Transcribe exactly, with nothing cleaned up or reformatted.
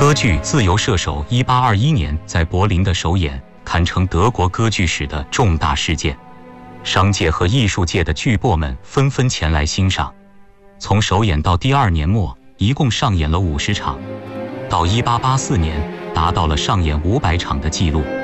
歌剧《自由射手》一八二一年在柏林的首演，堪称德国歌剧史的重大事件。商界和艺术界的巨擘们纷纷前来欣赏。从首演到第二年末，一共上演了五十场，到一八八四年达到了上演五百场的纪录。